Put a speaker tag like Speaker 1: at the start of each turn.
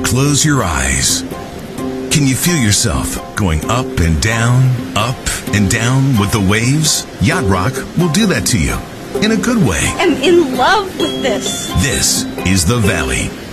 Speaker 1: Close your eyes. Can you feel yourself going up and down with the waves? Yacht Rock will do that to you in a good way.
Speaker 2: I'm in love with this.
Speaker 1: This is the Valley.